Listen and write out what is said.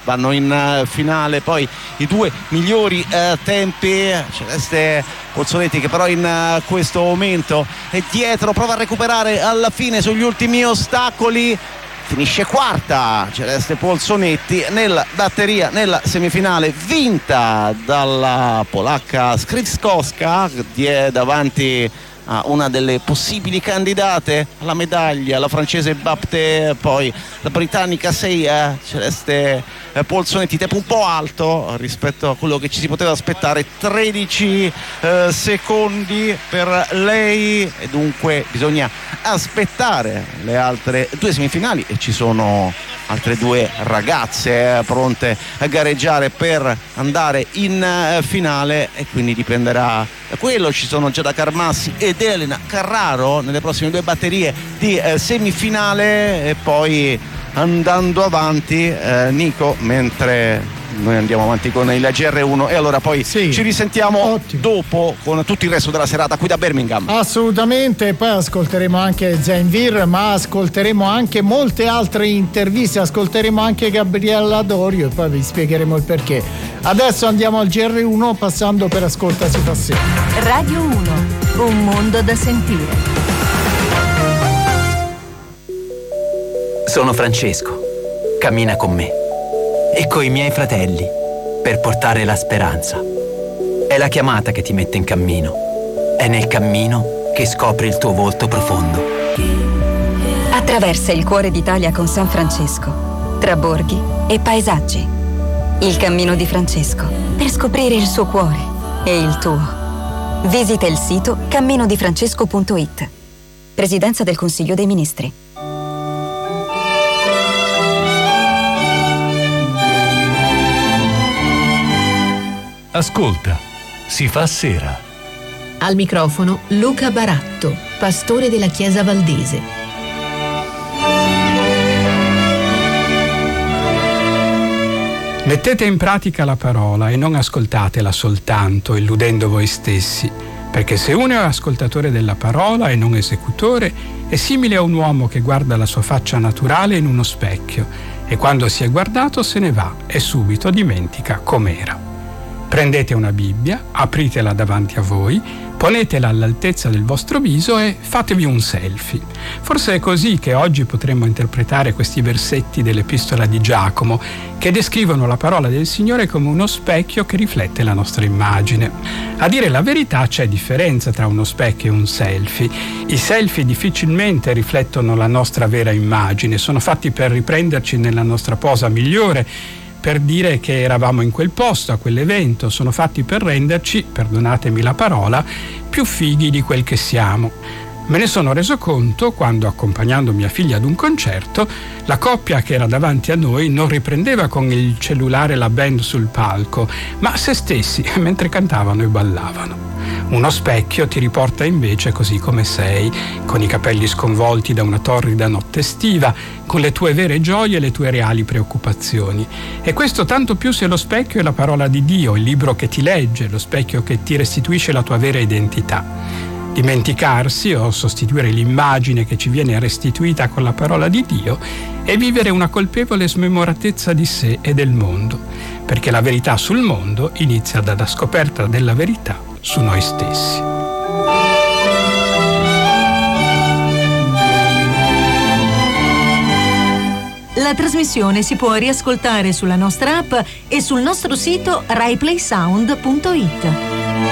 vanno in finale poi i due migliori tempi. Celeste Polzonetti che però in questo momento è dietro, prova a recuperare alla fine sugli ultimi ostacoli, finisce quarta Celeste Polzonetti nella batteria nella semifinale vinta dalla polacca Skrzydkowska, davanti a una delle possibili candidate alla medaglia, la francese Bapte, poi la britannica Celeste Polzonetti. Tempo un po' alto rispetto a quello che ci si poteva aspettare, 13 secondi per lei, e dunque bisogna aspettare le altre due semifinali e ci sono altre due ragazze pronte a gareggiare per andare in finale, e quindi dipenderà da quello. Ci sono Giada Carmassi ed Elena Carraro nelle prossime due batterie di semifinale, e poi andando avanti Nico, mentre noi andiamo avanti con il GR1, e allora poi ci risentiamo dopo con tutto il resto della serata qui da Birmingham. Assolutamente, poi ascolteremo anche Zenvir, ma ascolteremo anche molte altre interviste, ascolteremo anche Gabriella Dorio e poi vi spiegheremo il perché. Adesso andiamo al GR1 passando per Ascolta si fa sempre. Radio 1, un mondo da sentire. Sono Francesco, cammina con me e coi miei fratelli per portare la speranza. È la chiamata che ti mette in cammino, è nel cammino che scopri il tuo volto profondo. Attraversa il cuore d'Italia con San Francesco, tra borghi e paesaggi. Il cammino di Francesco, per scoprire il suo cuore e il tuo. Visita il sito camminodifrancesco.it. Presidenza del Consiglio dei Ministri. Ascolta, si fa sera. Al microfono Luca Baratto, pastore della Chiesa Valdese. Mettete in pratica la parola e non ascoltatela soltanto, illudendo voi stessi, perché se uno è ascoltatore della parola e non esecutore, è simile a un uomo che guarda la sua faccia naturale in uno specchio e quando si è guardato se ne va e subito dimentica com'era. Prendete una Bibbia, apritela davanti a voi, ponetela all'altezza del vostro viso e fatevi un selfie. Forse è così che oggi potremmo interpretare questi versetti dell'Epistola di Giacomo, che descrivono la parola del Signore come uno specchio che riflette la nostra immagine. A dire la verità c'è differenza tra uno specchio e un selfie. I selfie difficilmente riflettono la nostra vera immagine, sono fatti per riprenderci nella nostra posa migliore, per dire che eravamo in quel posto, a quell'evento, sono fatti per renderci, perdonatemi la parola, più fighi di quel che siamo. Me ne sono reso conto quando, accompagnando mia figlia ad un concerto, la coppia che era davanti a noi non riprendeva con il cellulare la band sul palco, ma se stessi mentre cantavano e ballavano. Uno specchio ti riporta invece così come sei, con i capelli sconvolti da una torrida notte estiva, con le tue vere gioie e le tue reali preoccupazioni. E questo tanto più se lo specchio è la parola di Dio, il libro che ti legge, lo specchio che ti restituisce la tua vera identità. Dimenticarsi o sostituire l'immagine che ci viene restituita con la parola di Dio è vivere una colpevole smemoratezza di sé e del mondo, perché la verità sul mondo inizia dalla scoperta della verità su noi stessi. La trasmissione si può riascoltare sulla nostra app e sul nostro sito raiplaysound.it.